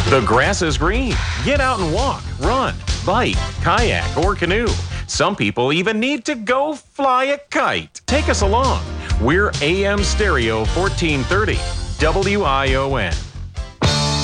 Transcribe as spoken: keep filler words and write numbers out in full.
The grass is green. Get out and walk, run, bike, kayak, or canoe. Some people even need to go fly a kite. Take us along. We're A M Stereo fourteen thirty, W I O N.